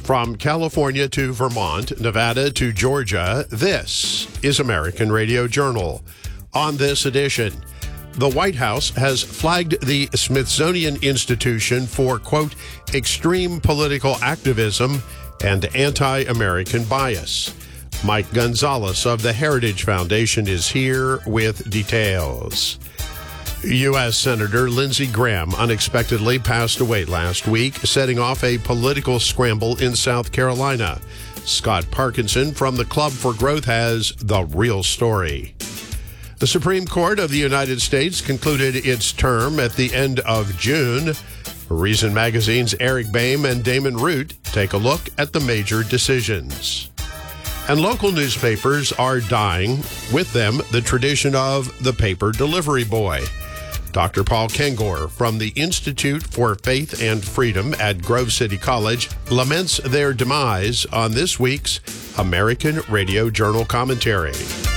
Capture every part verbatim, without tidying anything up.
From California to Vermont, Nevada to Georgia, this is American Radio Journal. On this edition, the White House has flagged the Smithsonian Institution for, quote, extreme political activism and anti-American bias. Mike Gonzalez of the Heritage Foundation is here with details. U S. Senator Lindsey Graham unexpectedly passed away last week, setting off a political scramble in South Carolina. Scott Parkinson from the Club for Growth has the real story. The Supreme Court of the United States concluded its term at the end of June. Reason Magazine's Eric Boehm and Damon Root take a look at the major decisions. And local newspapers are dying, with them the tradition of the paper delivery boy. Doctor Paul Kengor from the Institute for Faith and Freedom at Grove City College laments their demise on this week's American Radio Journal commentary.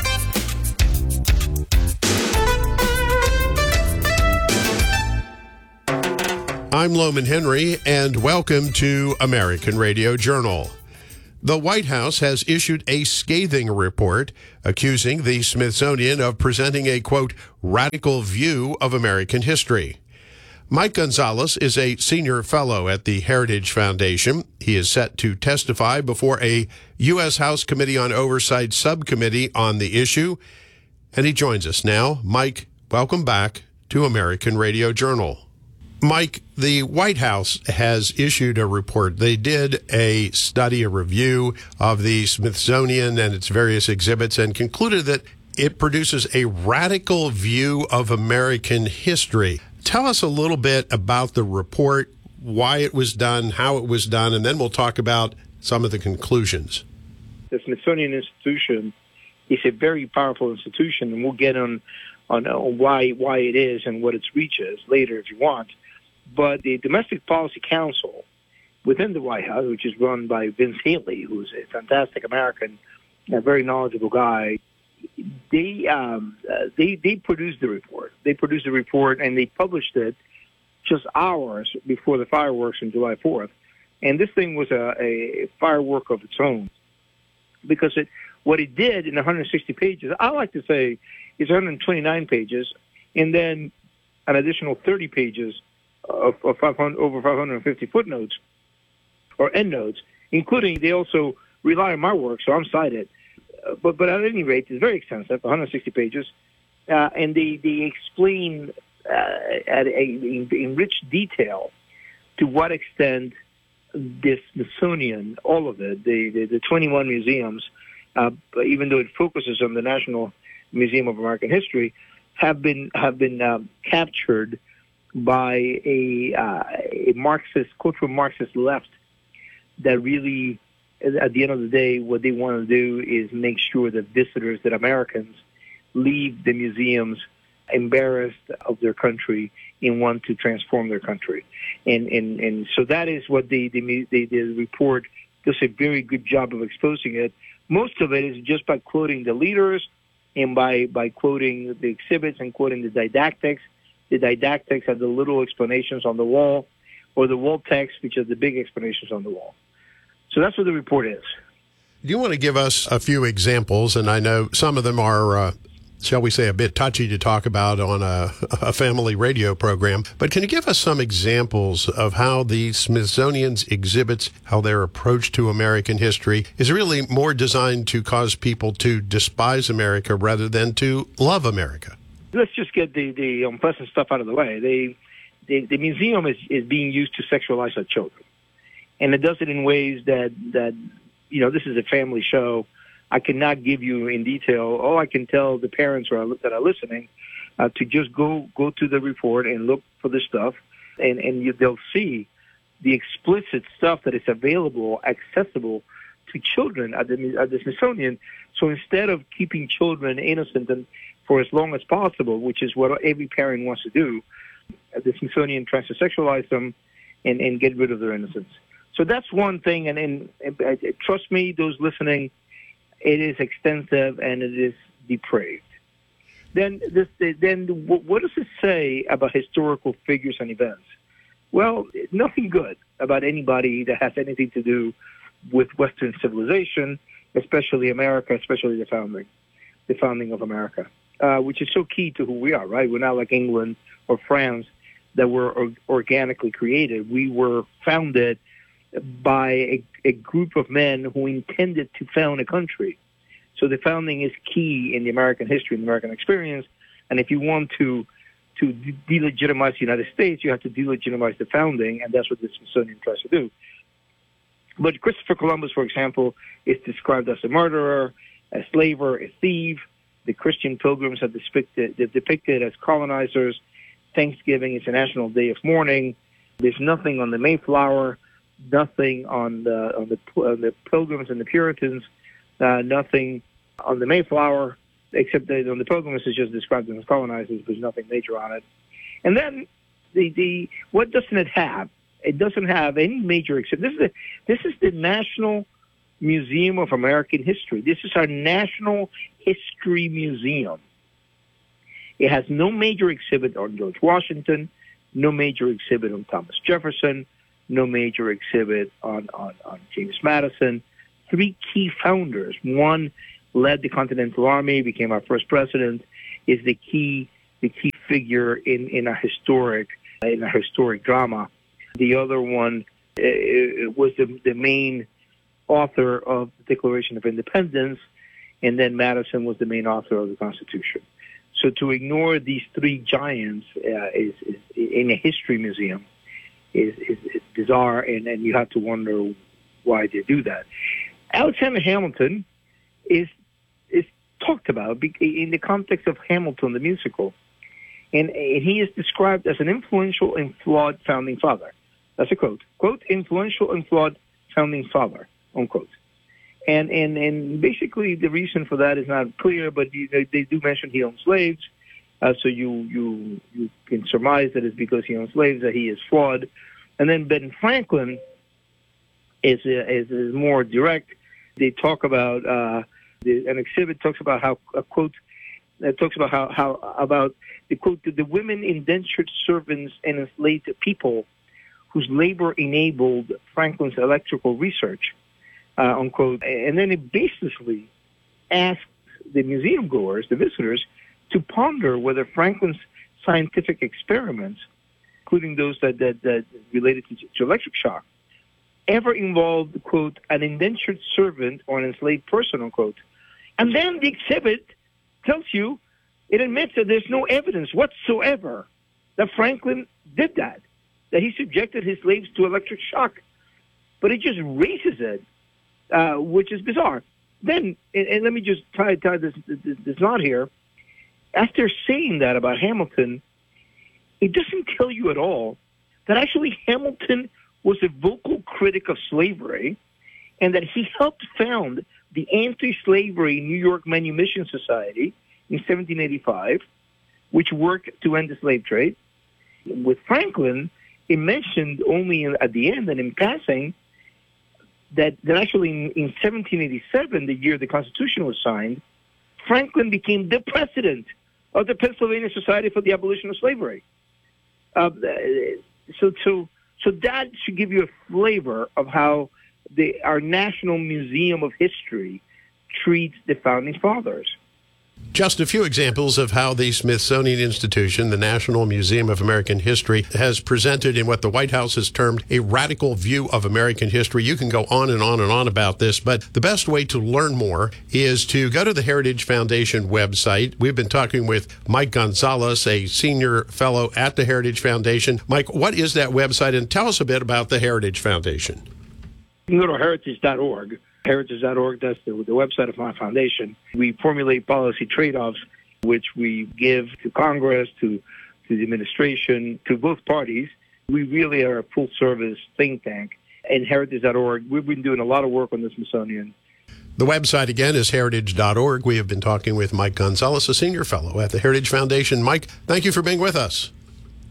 I'm Loman Henry, and welcome to American Radio Journal. The White House has issued a scathing report accusing the Smithsonian of presenting a, quote, radical view of American history. Mike Gonzalez is a senior fellow at the Heritage Foundation. He is set to testify before a U S. House Committee on Oversight subcommittee on the issue, and he joins us now. Mike, welcome back to American Radio Journal. Mike, the White House has issued a report. They did a study, a review of the Smithsonian and its various exhibits, and concluded that it produces a radical view of American history. Tell us a little bit about the report, why it was done, how it was done, and then we'll talk about some of the conclusions. The Smithsonian Institution is a very powerful institution, and we'll get on, on, on why, why it is and what its reach is later if you want. But the Domestic Policy Council within the White House, which is run by Vince Haley, who's a fantastic American, a very knowledgeable guy, they um, uh, they they produced the report. They produced the report and they published it just hours before the fireworks on July fourth. And this thing was a, a firework of its own, because it what it did in one hundred sixty pages, I like to say, is one hundred twenty-nine pages, and then an additional thirty pages of, of five hundred, over five hundred fifty footnotes or endnotes, including they also rely on my work, so I'm cited. Uh, but but at any rate, it's very extensive, one hundred sixty pages, uh, and they they explain uh, at a, in, in rich detail to what extent this Smithsonian, all of it, the the, the twenty-one museums, uh, even though it focuses on the National Museum of American History, have been have been um, captured by a, uh, a Marxist, cultural Marxist left that really, at the end of the day, what they want to do is make sure that visitors, that Americans, leave the museums embarrassed of their country and want to transform their country. And and, and so that is what the, the, the, the report does a very good job of exposing it. Most of it is just by quoting the leaders and by, by quoting the exhibits and quoting the didactics. The didactics are the little explanations on the wall, or the wall text, which are the big explanations on the wall. So that's what the report is. Do you want to give us a few examples? And I know some of them are, uh, shall we say, a bit touchy to talk about on a, a family radio program. But can you give us some examples of how the Smithsonian's exhibits, how their approach to American history is really more designed to cause people to despise America rather than to love America? Let's just get the, the unpleasant stuff out of the way. They, the, the museum is, is being used to sexualize our children. And it does it in ways that, that, you know, this is a family show. I cannot give you in detail. All I can tell the parents who are, that are listening uh, to just go go to the report and look for the stuff, and, and you, they'll see the explicit stuff that is available, accessible to children at the, at the Smithsonian. So instead of keeping children innocent and for as long as possible, which is what every parent wants to do, the Smithsonian tries to sexualize them and, and get rid of their innocence. So that's one thing, and, and, and trust me, those listening, it is extensive and it is depraved. Then, this, then what does it say about historical figures and events? Well, nothing good about anybody that has anything to do with Western civilization, especially America, especially the founding, the founding of America, uh, which is so key to who we are, right? We're not like England or France that were or- organically created. We were founded by a, a group of men who intended to found a country. So the founding is key in the American history and the American experience. And if you want to to de- delegitimize the United States, you have to delegitimize the founding, and that's what the Smithsonian tries to do. But Christopher Columbus, for example, is described as a murderer, a slaver, a thief. The Christian pilgrims are depicted, they're depicted as colonizers. Thanksgiving is a national day of mourning. There's nothing on the Mayflower, nothing on the on the, on the Pilgrims and the Puritans, uh, nothing on the Mayflower, except that on the Pilgrims is just described as colonizers. There's nothing major on it. And then the the what doesn't it have? It doesn't have any major except this is the, this is the National Museum of American History. This is our National History Museum. It has no major exhibit on George Washington, no major exhibit on Thomas Jefferson, no major exhibit on, on, on James Madison. Three key founders. One led the Continental Army, became our first president, is the key the key figure in, in a historic in a historic drama. The other one uh, was the, the main author of the Declaration of Independence, and then Madison was the main author of the Constitution. So to ignore these three giants uh, is, is in a history museum is, is, is bizarre, and, and you have to wonder why they do that. Alexander Hamilton is is talked about in the context of Hamilton, the musical, and, and he is described as an influential and flawed founding father. That's a quote. Quote, influential and flawed founding father, unquote. And, and and basically the reason for that is not clear, but you, they, they do mention he owned slaves. Uh, so you, you you can surmise that it's because he owned slaves that he is flawed. And then Ben Franklin is, uh, is, is more direct. They talk about, uh, the, an exhibit talks about how, a quote, uh, talks about how, how about, the quote, the women indentured servants and enslaved people whose labor enabled Franklin's electrical research, uh, unquote. And then it basically asked the museum goers, the visitors, to ponder whether Franklin's scientific experiments, including those that, that, that related to, to electric shock, ever involved, quote, an indentured servant or an enslaved person, unquote. And then the exhibit tells you, it admits that there's no evidence whatsoever that Franklin did that, that he subjected his slaves to electric shock. But it just raises it, uh, which is bizarre. Then, and, and let me just tie, tie this, this, this knot here. After saying that about Hamilton, it doesn't tell you at all that actually Hamilton was a vocal critic of slavery and that he helped found the Anti-Slavery New York Manumission Society in seventeen eighty-five, which worked to end the slave trade. With Franklin, it mentioned only in, at the end and in passing that, that actually in, in seventeen eighty-seven, the year the Constitution was signed, Franklin became the president of the Pennsylvania Society for the Abolition of Slavery. Uh, so, so, so that should give you a flavor of how the, our National Museum of History treats the Founding Fathers. Just a few examples of how the Smithsonian Institution, the National Museum of American History, has presented in what the White House has termed a radical view of American history. You can go on and on and on about this, but the best way to learn more is to go to the Heritage Foundation website. We've been talking with Mike Gonzalez, a senior fellow at the Heritage Foundation. Mike, what is that website? And tell us a bit about the Heritage Foundation. You can go to heritage dot org. heritage dot org, that's the, the website of my foundation. We formulate policy trade-offs, which we give to Congress, to, to the administration, to both parties. We really are a full-service think tank. And heritage dot org, we've been doing a lot of work on the Smithsonian. The website, again, is heritage dot org. We have been talking with Mike Gonzalez, a senior fellow at the Heritage Foundation. Mike, thank you for being with us.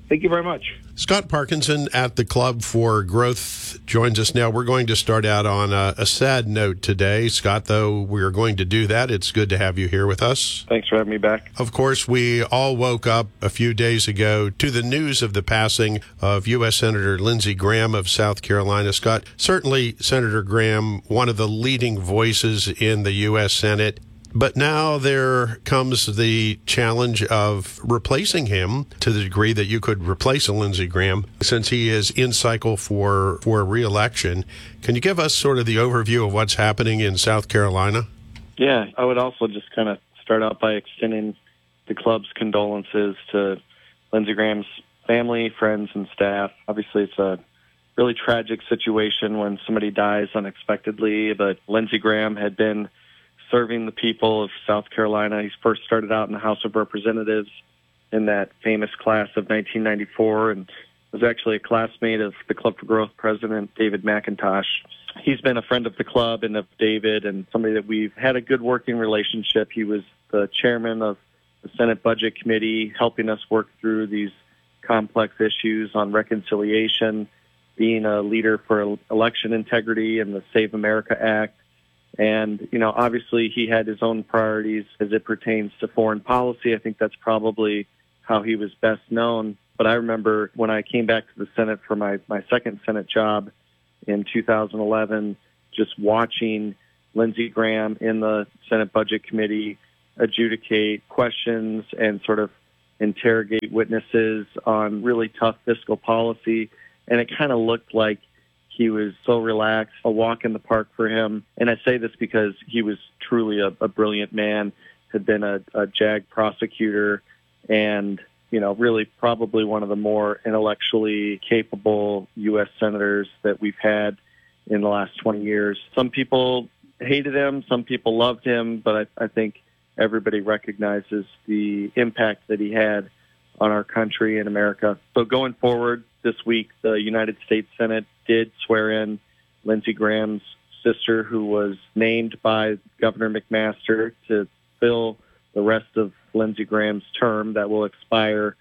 Thank you very much. Scott Parkinson at the Club for Growth joins us now. We're going to start out on a, a sad note today. Scott, though we're going to do that, it's good to have you here with us. Thanks for having me back. Of course, we all woke up a few days ago to the news of the passing of U S Senator Lindsey Graham of South Carolina. Scott, certainly Senator Graham, one of the leading voices in the U S Senate. But now there comes the challenge of replacing him to the degree that you could replace a Lindsey Graham since he is in cycle for, for re-election. Can you give us sort of the overview of what's happening in South Carolina? Yeah, I would also just kind of start out by extending the club's condolences to Lindsey Graham's family, friends, and staff. Obviously, it's a really tragic situation when somebody dies unexpectedly, but Lindsey Graham had been serving the people of South Carolina. He first started out in the House of Representatives in that famous class of nineteen ninety-four and was actually a classmate of the Club for Growth president, David McIntosh. He's been a friend of the club and of David and somebody that we've had a good working relationship. He was the chairman of the Senate Budget Committee, helping us work through these complex issues on reconciliation, being a leader for election integrity and the Save America Act. And, you know, obviously he had his own priorities as it pertains to foreign policy. I think that's probably how he was best known. But I remember when I came back to the Senate for my, my second Senate job in two thousand eleven, just watching Lindsey Graham in the Senate Budget Committee adjudicate questions and sort of interrogate witnesses on really tough fiscal policy. And it kind of looked like he was so relaxed, a walk in the park for him. And I say this because he was truly a, a brilliant man, had been a, a JAG prosecutor, and, you know, really probably one of the more intellectually capable U S senators that we've had in the last twenty years. Some people hated him, some people loved him, but I, I think everybody recognizes the impact that he had on our country and America. So going forward this week, the United States Senate did swear in Lindsey Graham's sister, who was named by Governor McMaster to fill the rest of Lindsey Graham's term that will expire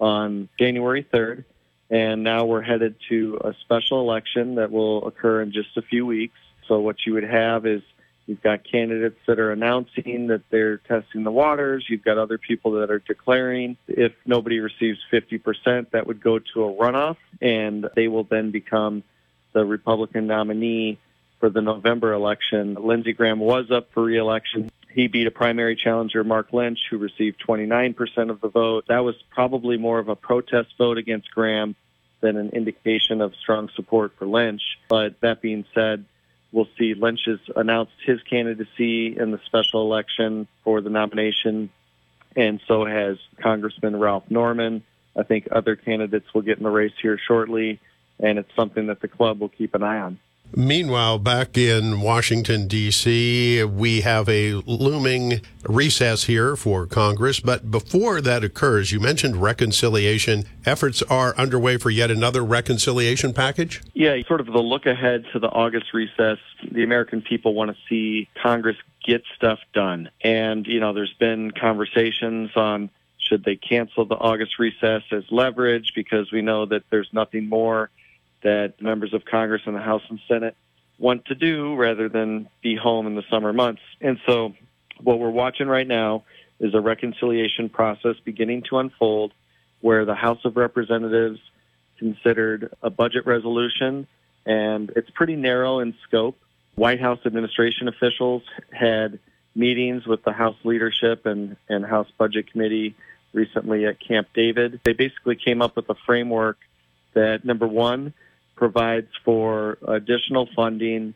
on January third. And now we're headed to a special election that will occur in just a few weeks. So what you would have is you've got candidates that are announcing that they're testing the waters. You've got other people that are declaring. If nobody receives fifty percent, that would go to a runoff, and they will then become the Republican nominee for the November election. Lindsey Graham was up for re-election. He beat a primary challenger, Mark Lynch, who received twenty-nine percent of the vote. That was probably more of a protest vote against Graham than an indication of strong support for Lynch. But that being said, we'll see Lynch has announced his candidacy in the special election for the nomination, and so has Congressman Ralph Norman. I think other candidates will get in the race here shortly, and it's something that the club will keep an eye on. Meanwhile, back in Washington, D C, we have a looming recess here for Congress. But before that occurs, you mentioned reconciliation. Efforts are underway for yet another reconciliation package? Yeah, sort of the look ahead to the August recess. The American people want to see Congress get stuff done. And, you know, there's been conversations on should they cancel the August recess as leverage, because we know that there's nothing more that members of Congress in the House and Senate want to do rather than be home in the summer months. And so what we're watching right now is a reconciliation process beginning to unfold where the House of Representatives considered a budget resolution, and it's pretty narrow in scope. White House administration officials had meetings with the House leadership and, and House Budget Committee recently at Camp David. They basically came up with a framework that, number one, provides for additional funding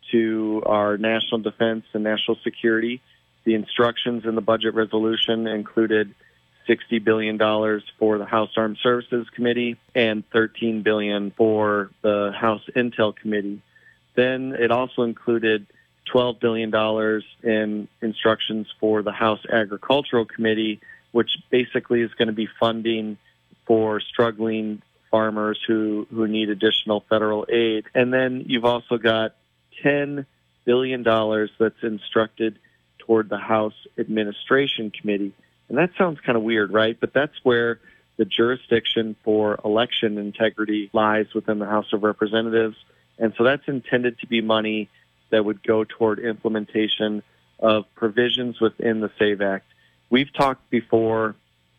to our national defense and national security. The instructions in the budget resolution included sixty billion dollars for the House Armed Services Committee and thirteen billion dollars for the House Intel Committee. Then it also included twelve billion dollars in instructions for the House Agricultural Committee, which basically is going to be funding for struggling farmers who, who need additional federal aid. And then you've also got ten billion dollars that's instructed toward the House Administration Committee. And that sounds kind of weird, right? But that's where the jurisdiction for election integrity lies within the House of Representatives. And so that's intended to be money that would go toward implementation of provisions within the SAVE Act. We've talked before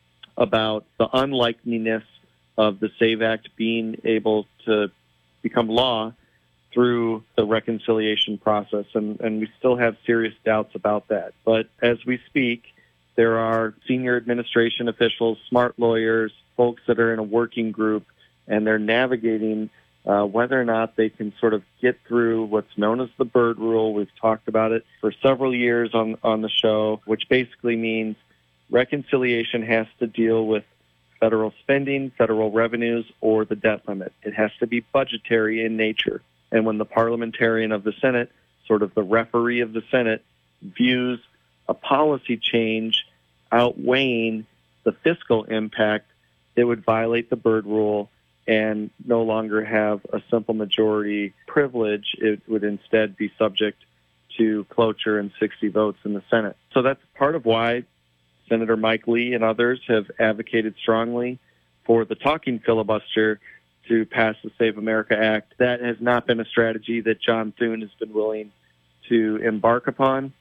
about the unlikeliness of the SAVE Act being able to become law through the reconciliation process, and, and we still have serious doubts about that. But as we speak, there are senior administration officials, smart lawyers, folks that are in a working group, and they're navigating uh, whether or not they can sort of get through what's known as the Byrd Rule. We've talked about it for several years on, on the show, which basically means reconciliation has to deal with federal spending, federal revenues, or the debt limit. It has to be budgetary in nature. And when the parliamentarian of the Senate, sort of the referee of the Senate, views a policy change outweighing the fiscal impact, it would violate the Byrd Rule and no longer have a simple majority privilege. It would instead be subject to cloture and sixty votes in the Senate. So that's part of why Senator Mike Lee and others have advocated strongly for the talking filibuster to pass the Save America Act. That has not been a strategy that John Thune has been willing to embark upon.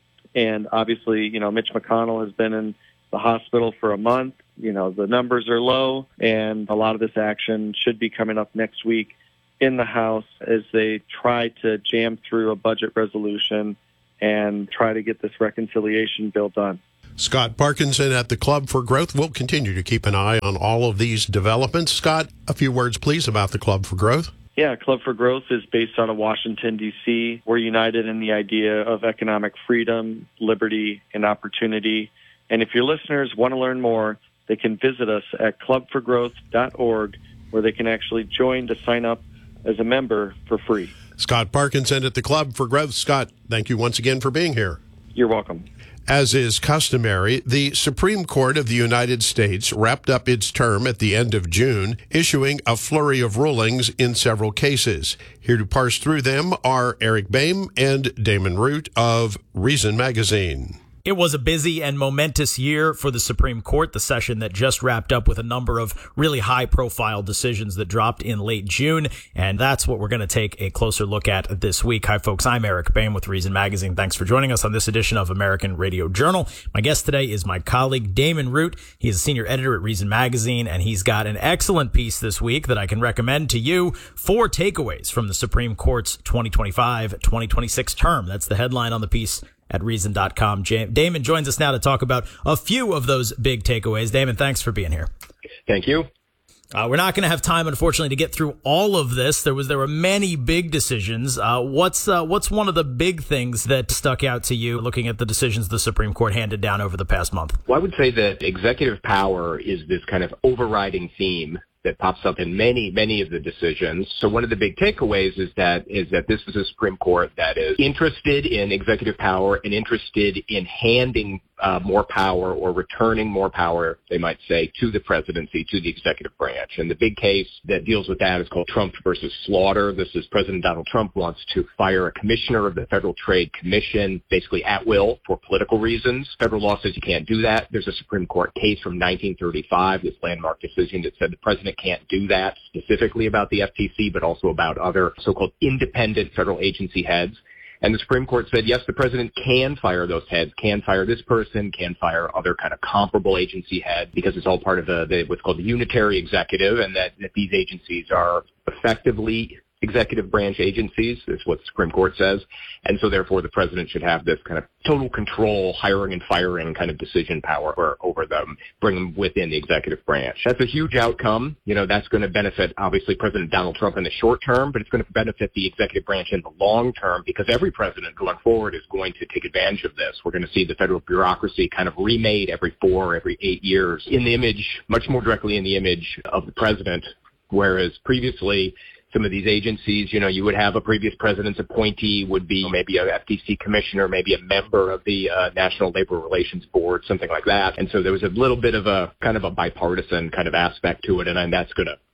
And obviously, you know, Mitch McConnell has been in the hospital for a month. You know, the numbers are low, and a lot of this action should be coming up next week in the House as they try to jam through a budget resolution and try to get this reconciliation bill done. Scott Parkinson at the Club for Growth. We'll continue to keep an eye on all of these developments. Scott, a few words, please, about the Club for Growth. Yeah, Club for Growth is based out of Washington, D C. We're united in the idea of economic freedom, liberty, and opportunity. And if your listeners want to learn more, they can visit us at club for growth dot org, where they can actually join to sign up as a member for free. Scott Parkinson at the Club for Growth. Scott, thank you once again for being here. You're welcome. As is customary, the Supreme Court of the United States wrapped up its term at the end of June, issuing a flurry of rulings in several cases. Here to parse through them are Eric Boehm and Damon Root of Reason Magazine. It was a busy and momentous year for the Supreme Court, the session that just wrapped up with a number of really high-profile decisions that dropped in late June, and that's what we're going to take a closer look at this week. Hi, folks. I'm Eric Boehm with Reason Magazine. Thanks for joining us on this edition of American Radio Journal. My guest today is my colleague, Damon Root. He is a senior editor at Reason Magazine, and he's got an excellent piece this week that I can recommend to you. Four takeaways from the Supreme Court's twenty twenty-five twenty twenty-six term. That's the headline on the piece at reason dot com. Damon joins us now to talk about a few of those big takeaways. Damon, thanks for being here. Thank you. Uh, we're not going to have time, unfortunately, to get through all of this. There was there were many big decisions. Uh, what's uh, what's one of the big things that stuck out to you looking at the decisions the Supreme Court handed down over the past month? Well, I would say that executive power is this kind of overriding theme that pops up in many, many of the decisions. So one of the big takeaways is that is that this is a Supreme Court that is interested in executive power and interested in handing uh, more power or returning more power, they might say, to the presidency, to the executive branch. And the big case that deals with that is called Trump versus Slaughter. This is President Donald Trump wants to fire a commissioner of the Federal Trade Commission, basically at will for political reasons. Federal law says you can't do that. There's a Supreme Court case from nineteen thirty-five, this landmark decision that said the president can't do that, specifically about the F T C, but also about other so-called independent federal agency heads. And the Supreme Court said, yes, the president can fire those heads, can fire this person, can fire other kind of comparable agency heads, because it's all part of the, the what's called the unitary executive, and that, that these agencies are effectively executive branch agencies, is what the Supreme Court says. And so therefore the president should have this kind of total control, hiring and firing kind of decision power over, over them, bring them within the executive branch. That's a huge outcome. You know, that's going to benefit obviously President Donald Trump in the short term, but it's going to benefit the executive branch in the long term, because every president going forward is going to take advantage of this. We're going to see the federal bureaucracy kind of remade every four, every eight years in the image, much more directly in the image of the president, whereas previously some of these agencies, you know, you would have a previous president's appointee would be maybe a F T C commissioner, maybe a member of the uh, National Labor Relations Board, something like that. And so there was a little bit of a kind of a bipartisan kind of aspect to it, and, and that's going to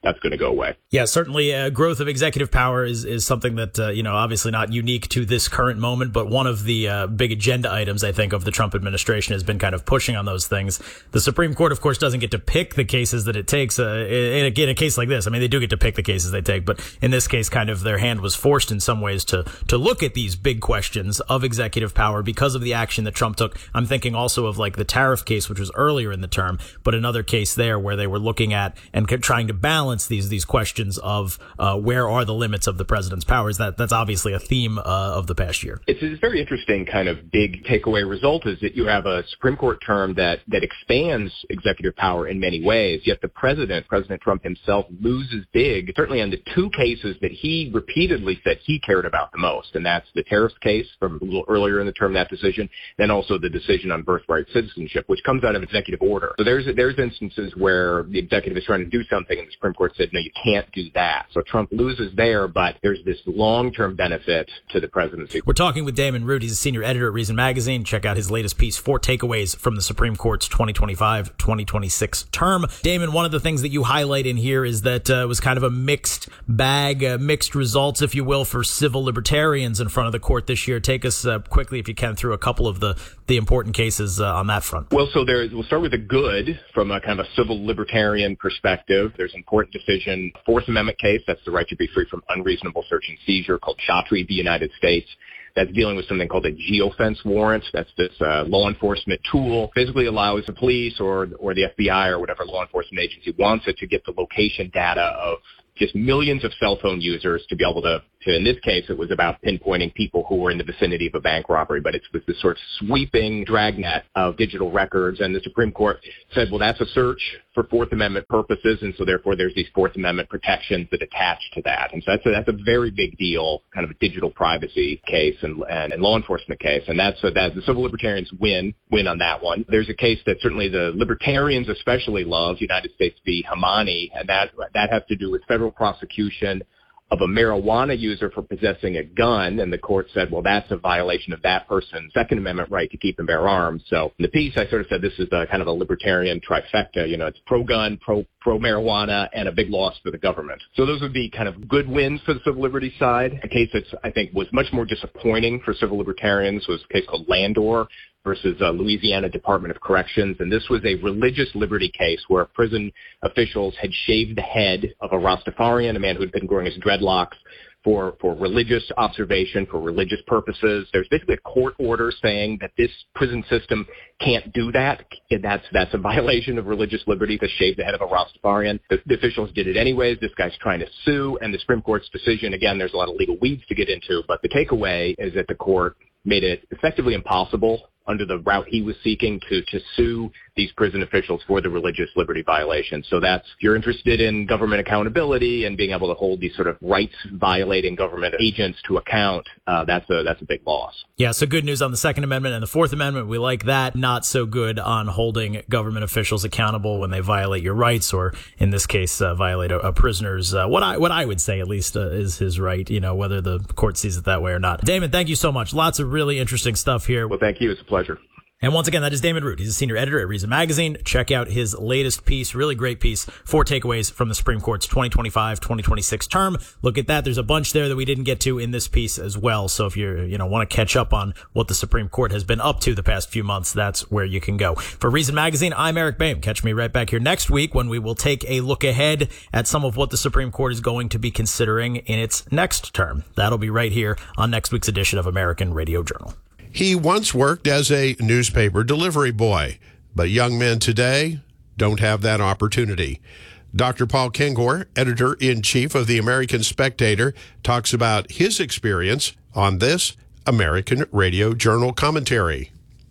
that's going to go away. Yeah, certainly uh, growth of executive power is, is something that, uh, you know, obviously not unique to this current moment, but one of the uh, big agenda items, I think, of the Trump administration has been kind of pushing on those things. The Supreme Court, of course, doesn't get to pick the cases that it takes. Uh, in, a, in a case like this, I mean, they do get to pick the cases they take, but in this case, kind of their hand was forced in some ways to, to look at these big questions of executive power because of the action that Trump took. I'm thinking also of like the tariff case, which was earlier in the term, but another case there where they were looking at and trying to balance these these questions of uh, where are the limits of the president's powers. That that's obviously a theme uh, of the past year. It's a very interesting kind of big takeaway result is that you have a Supreme Court term that that expands executive power in many ways, yet the president, President Trump himself, loses big, certainly on the two cases that he repeatedly said he cared about the most, and that's the tariffs case from a little earlier in the term, that decision, then also the decision on birthright citizenship, which comes out of executive order. So there's there's instances where the executive is trying to do something and the Supreme Court said, no, you can't do that. So Trump loses there, but there's this long-term benefit to the presidency. We're talking with Damon Root. He's a senior editor at Reason Magazine. Check out his latest piece, Four Takeaways from the Supreme Court's twenty twenty-five twenty twenty-six term. Damon, one of the things that you highlight in here is that uh, it was kind of a mixed bag, uh, mixed results, if you will, for civil libertarians in front of the court this year. Take us uh, quickly, if you can, through a couple of the, the important cases uh, on that front. Well, so there, we'll start with the good from a kind of a civil libertarian perspective. There's an important decision, Fourth Amendment case, that's the right to be free from unreasonable search and seizure, called Chatri v. United States. That's dealing with something called a geofence warrant. That's this uh, law enforcement tool. Basically allows the police or or the F B I or whatever law enforcement agency wants it to get the location data of just millions of cell phone users to be able to, to, in this case, it was about pinpointing people who were in the vicinity of a bank robbery, but it was this sort of sweeping dragnet of digital records. And the Supreme Court said, well, that's a search for Fourth Amendment purposes, and so therefore there's these Fourth Amendment protections that attach to that. And so that's a, that's a very big deal, kind of a digital privacy case and, and, and law enforcement case. And that's so that the civil libertarians win, win on that one. There's a case that certainly the libertarians especially love, United States v. Hamani, and that that has to do with federal prosecution of a marijuana user for possessing a gun, and the court said, well, that's a violation of that person's Second Amendment right to keep and bear arms. So in the piece, I sort of said this is a kind of a libertarian trifecta. You know, it's pro-gun, pro, pro-marijuana, and a big loss for the government. So those would be kind of good wins for the civil liberties side. A case that I think was much more disappointing for civil libertarians was a case called Landor versus uh, Louisiana Department of Corrections. And this was a religious liberty case where prison officials had shaved the head of a Rastafarian, a man who had been growing his dreadlocks, for, for religious observation, for religious purposes. There's basically a court order saying that this prison system can't do that. And that's, that's a violation of religious liberty to shave the head of a Rastafarian. The, the officials did it anyways. This guy's trying to sue. And the Supreme Court's decision, again, there's a lot of legal weeds to get into, but the takeaway is that the court made it effectively impossible under the route he was seeking to, to sue these prison officials for the religious liberty violations. So that's, if you're interested in government accountability and being able to hold these sort of rights-violating government agents to account, uh, that's a that's a big loss. Yeah, so good news on the Second Amendment and the Fourth Amendment. We like that. Not so good on holding government officials accountable when they violate your rights, or in this case, uh, violate a, a prisoner's, uh, what I what I would say at least uh, is his right, you know, whether the court sees it that way or not. Damon, thank you so much. Lots of really interesting stuff here. Well, thank you. It's a pleasure. And once again, that is Damon Root. He's a senior editor at Reason Magazine. Check out his latest piece, really great piece, Four Takeaways from the Supreme Court's twenty twenty-five twenty twenty-six term. Look at that. There's a bunch there that we didn't get to in this piece as well. So if you you know want to catch up on what the Supreme Court has been up to the past few months, that's where you can go. For Reason Magazine, I'm Eric Boehm. Catch me right back here next week when we will take a look ahead at some of what the Supreme Court is going to be considering in its next term. That'll be right here on next week's edition of American Radio Journal. He once worked as a newspaper delivery boy, but young men today don't have that opportunity. Doctor Paul Kengor, editor-in-chief of the American Spectator, talks about his experience on this American Radio Journal commentary.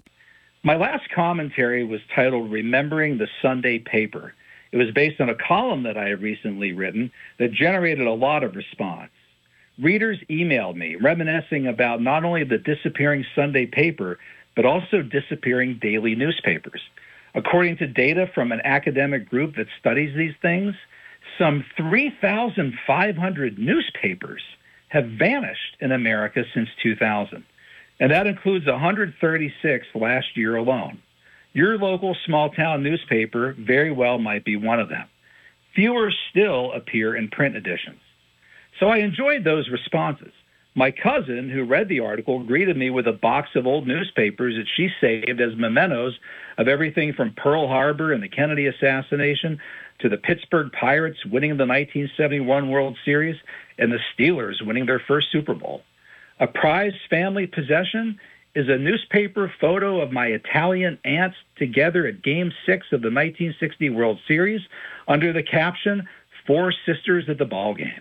My last commentary was titled Remembering the Sunday Paper. It was based on a column that I had recently written that generated a lot of response. Readers emailed me reminiscing about not only the disappearing Sunday paper, but also disappearing daily newspapers. According to data from an academic group that studies these things, some three thousand five hundred newspapers have vanished in America since two thousand. And that includes one hundred thirty-six last year alone. Your local small-town newspaper very well might be one of them. Fewer still appear in print editions. So I enjoyed those responses. My cousin, who read the article, greeted me with a box of old newspapers that she saved as mementos of everything from Pearl Harbor and the Kennedy assassination to the Pittsburgh Pirates winning the nineteen seventy-one World Series and the Steelers winning their first Super Bowl. A prized family possession is a newspaper photo of my Italian aunts together at Game six of the nineteen sixty World Series under the caption, "Four Sisters at the Ball Game."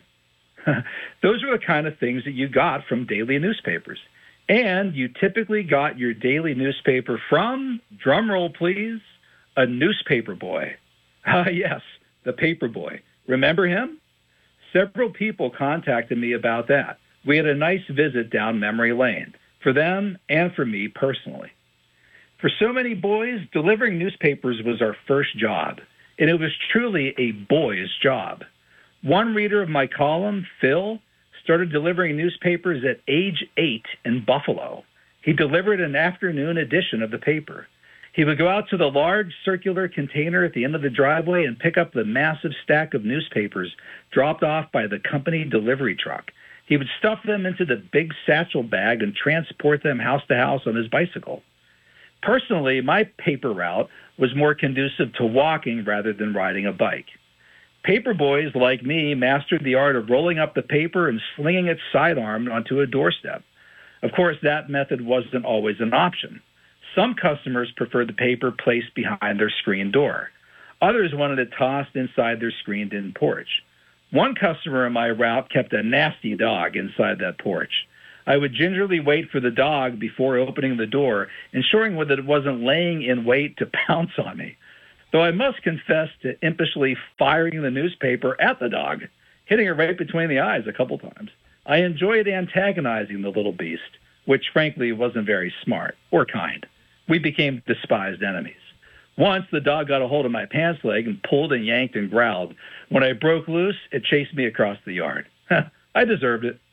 Those are the kind of things that you got from daily newspapers. And you typically got your daily newspaper from, drumroll please, a newspaper boy. Ah, yes, the paper boy. Remember him? Several people contacted me about that. We had a nice visit down memory lane, for them and for me personally. For so many boys, delivering newspapers was our first job, and it was truly a boy's job. One reader of my column, Phil, started delivering newspapers at age eight in Buffalo. He delivered an afternoon edition of the paper. He would go out to the large circular container at the end of the driveway and pick up the massive stack of newspapers dropped off by the company delivery truck. He would stuff them into the big satchel bag and transport them house to house on his bicycle. Personally, my paper route was more conducive to walking rather than riding a bike. Paper boys like me mastered the art of rolling up the paper and slinging it sidearm onto a doorstep. Of course, that method wasn't always an option. Some customers preferred the paper placed behind their screen door. Others wanted it tossed inside their screened-in porch. One customer in my route kept a nasty dog inside that porch. I would gingerly wait for the dog before opening the door, ensuring that it wasn't laying in wait to pounce on me. Though I must confess to impishly firing the newspaper at the dog, hitting it right between the eyes a couple times. I enjoyed antagonizing the little beast, which frankly wasn't very smart or kind. We became despised enemies. Once the dog got a hold of my pants leg and pulled and yanked and growled. When I broke loose, it chased me across the yard. I deserved it.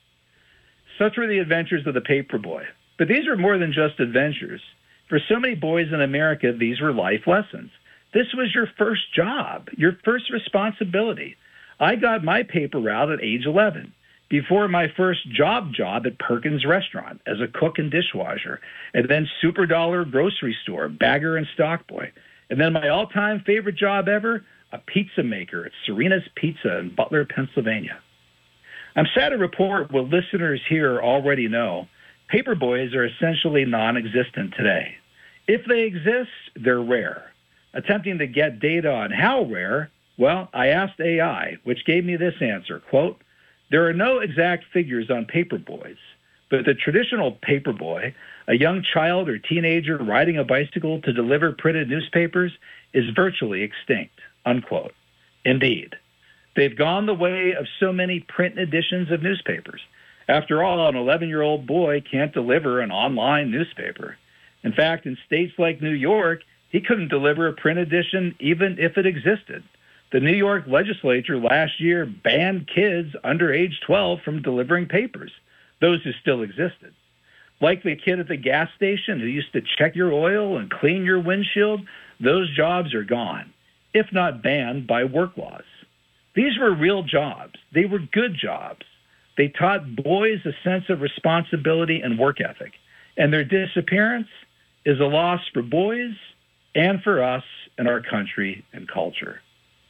Such were the adventures of the paper boy. But these were more than just adventures. For so many boys in America, these were life lessons. This was your first job, your first responsibility. I got my paper route at age eleven, before my first job job at Perkins Restaurant as a cook and dishwasher, and then Super Dollar grocery store, bagger and stock boy. And then my all-time favorite job ever, a pizza maker at Serena's Pizza in Butler, Pennsylvania. I'm sad to report what listeners here already know. Paper boys are essentially non-existent today. If they exist, they're rare. Attempting to get data on how rare, well, I asked A I, which gave me this answer, quote, "There are no exact figures on paper boys, but the traditional paper boy, a young child or teenager riding a bicycle to deliver printed newspapers, is virtually extinct," unquote. Indeed. They've gone the way of so many print editions of newspapers. After all, an eleven-year-old boy can't deliver an online newspaper. In fact, in states like New York, he couldn't deliver a print edition even if it existed. The New York legislature last year banned kids under age twelve from delivering papers, those who still existed. Like the kid at the gas station who used to check your oil and clean your windshield, those jobs are gone, if not banned by work laws. These were real jobs. They were good jobs. They taught boys a sense of responsibility and work ethic, and their disappearance is a loss for boys and for us and our country and culture.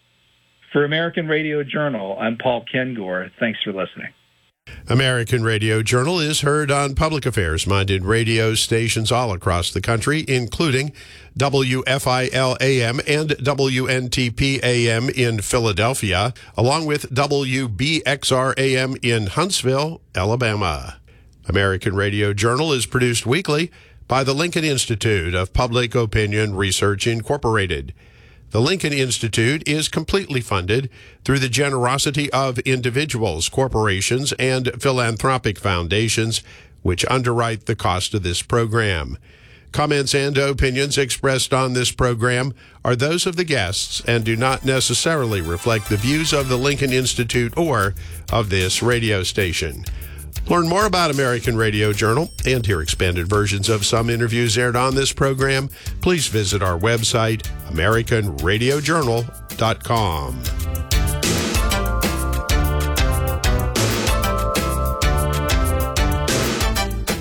For American Radio Journal, I'm Paul Kengor. Thanks for listening. American Radio Journal is heard on public affairs-minded radio stations all across the country, including W F I L A M and W N T P A M in Philadelphia, along with W B X R A M in Huntsville, Alabama. American Radio Journal is produced weekly by the Lincoln Institute of Public Opinion Research, Incorporated. The Lincoln Institute is completely funded through the generosity of individuals, corporations, and philanthropic foundations, which underwrite the cost of this program. Comments and opinions expressed on this program are those of the guests and do not necessarily reflect the views of the Lincoln Institute or of this radio station. Learn more about American Radio Journal and hear expanded versions of some interviews aired on this program. Please visit our website, american radio journal dot com.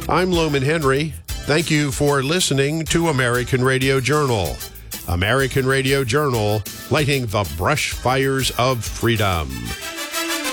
I'm Lumen Henry. Thank you for listening to American Radio Journal. American Radio Journal, lighting the brush fires of freedom.